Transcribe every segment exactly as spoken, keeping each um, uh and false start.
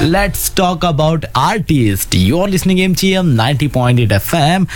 Let's talk about artists. You're listening M G M ninety point eight F M.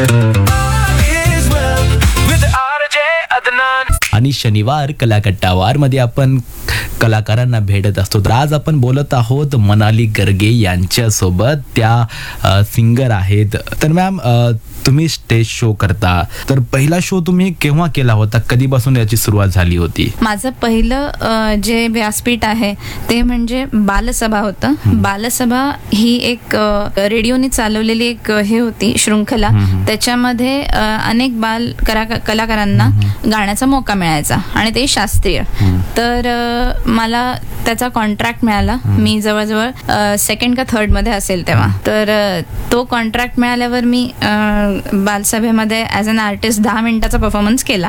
आणि शनिवार कलाकट्टावार मध्ये आपण कलाकारांना भेटत असतो. तर आज आपण बोलत आहोत मनाली गर्गे यांच्या सोबत. त्या सिंगर आहेत. तर मॅम, तुम्ही स्टेज शो करता, तर पहिला शो तुम्ही केव्हा केला होता? कधीपासून याची सुरुवात झाली होती? माझं पहिलं जे व्यासपीठ आहे ते म्हणजे बालसभा होतं. बालसभा ही एक रेडिओने चालवलेली एक हे होती शृंखला. त्याच्यामध्ये अनेक बाल कलाकारांना गाण्याचा मौका मिळायचा आणि ते शास्त्रीय. तर मला त्याचा कॉन्ट्रॅक्ट मिळाला. मी जवळजवळ सेकंड का थर्ड मध्ये असेल तेव्हा. तर तो कॉन्ट्रॅक्ट मिळाल्यावर मी बालसभेमध्ये ॲज अन आर्टिस्ट दहा मिनिटाचा परफॉर्मन्स केला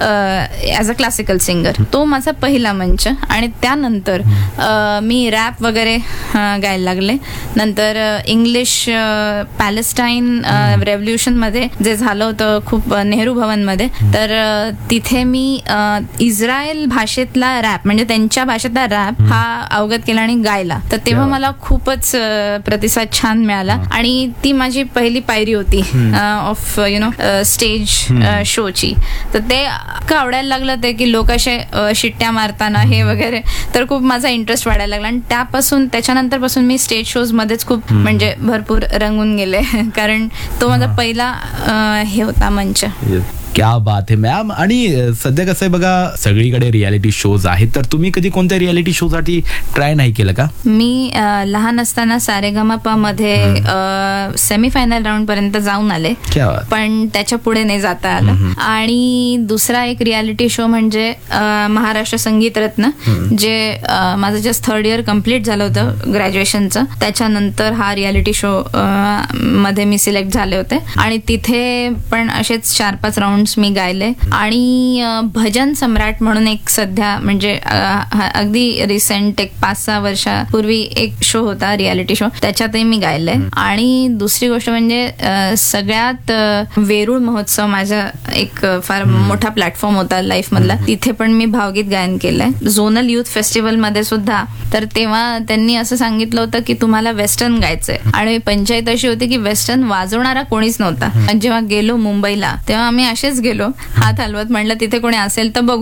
ॲज अ क्लासिकल सिंगर. तो माझा पहिला मंच. आणि त्यानंतर मी रॅप वगैरे गायला लागले. नंतर इंग्लिश पॅलेस्टाईन रेव्होल्युशन मध्ये जे झालं होतं खूप नेहरू भवन मध्ये, तर तिथे मी इस्रायल भाषेतला रॅप म्हणजे त्यांच्या भाषेतला रॅप हा अवगत केला आणि गायला. तर तेव्हा मला खूपच प्रतिसाद छान मिळाला आणि ती माझी पहिली पायरी होती ऑफ यु नो स्टेज शोची. तर ते इतकं आवडायला लागलं ते की लोक असे शिट्ट्या मारताना हे वगैरे, तर खूप माझा इंटरेस्ट वाढायला लागला. आणि त्यापासून त्याच्यानंतर पासून मी स्टेज शोज मध्येच खूप म्हणजे भरपूर रंगून गेले, कारण तो माझा पहिला हे होता मंच. क्या बात आहे मॅम. आणि सध्या कसं आहे बघा, सगळीकडे रियालिटी शोज आहेत. तर तुम्ही कधी कोणत्या रियालिटी शो साठी ट्राय नाही केलं का? मी लहान असताना सारेगमपा मध्ये सेमीफायनल राऊंड पर्यंत जाऊन आले, पण त्याच्या पुढे नाही जाता आलं. आणि दुसरा एक रियालिटी शो म्हणजे महाराष्ट्र संगीत रत्न, जे माझं जस्ट थर्ड इयर कम्प्लीट झालं होतं ग्रॅज्युएशनचं. त्याच्यानंतर हा रियालिटी शो मध्ये मी सिलेक्ट झाले होते आणि तिथे पण असेच चार पाच राऊंड मी गायले. आणि भजन सम्राट म्हणून एक सध्या म्हणजे अगदी रिसेंट एक पाच सहा वर्षापूर्वी एक शो होता रियालिटी शो, त्याच्यातही मी गायले. आणि दुसरी गोष्ट म्हणजे सगळ्यात वेरूळ महोत्सव माझा एक फार मोठा प्लॅटफॉर्म होता लाईफ मधला, तिथे पण मी भावगीत गायन केलंय. झोनल युथ फेस्टिवल मध्ये सुद्धा. तर तेव्हा त्यांनी असं सांगितलं होतं की तुम्हाला वेस्टर्न गायचंय, आणि पंचायत अशी होती की वेस्टर्न वाजवणारा कोणीच नव्हता. जेव्हा गेलो मुंबईला तेव्हा आम्ही असेच गेलो हात हलवत, म्हणलं तिथे कोणी असेल तर बघू.